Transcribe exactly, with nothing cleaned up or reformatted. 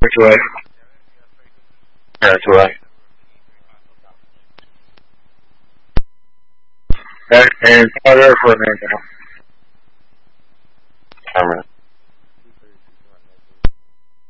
Which way? That's right. That and start there for a minute now.